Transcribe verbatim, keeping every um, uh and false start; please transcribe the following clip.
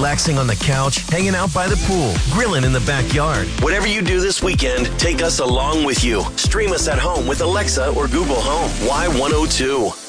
relaxing on the couch, hanging out by the pool, grilling in the backyard. Whatever you do this weekend, take us along with you. Stream us at home with Alexa or Google Home. Y one oh two.